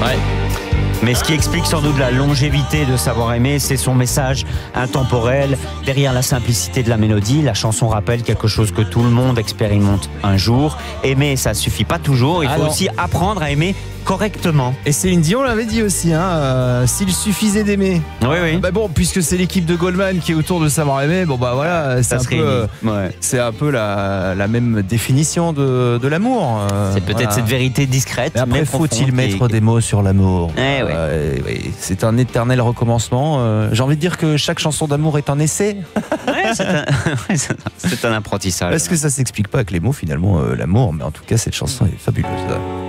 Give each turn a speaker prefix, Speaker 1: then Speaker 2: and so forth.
Speaker 1: Ouais.
Speaker 2: Mais ce qui explique sans doute la longévité de Savoir aimer, c'est son message intemporel. Derrière la simplicité de la mélodie, la chanson rappelle quelque chose que tout le monde expérimente un jour. Aimer, ça suffit pas toujours. Il faut aussi apprendre à aimer correctement.
Speaker 1: Et Céline Dion l'avait dit aussi, s'il suffisait d'aimer.
Speaker 2: Oui.
Speaker 1: Bah bon, puisque c'est l'équipe de Goldman qui est autour de Savoir aimer, bon bah voilà, c'est un peu la même définition de l'amour.
Speaker 2: C'est peut-être cette vérité discrète.
Speaker 1: Mais après, faut-il mettre des mots sur l'amour?
Speaker 2: Oui.
Speaker 1: C'est un éternel recommencement. J'ai envie de dire que chaque chanson d'amour est un essai.
Speaker 2: C'est un apprentissage.
Speaker 1: Parce que ça s'explique pas avec les mots finalement, l'amour, mais en tout cas cette chanson est fabuleuse.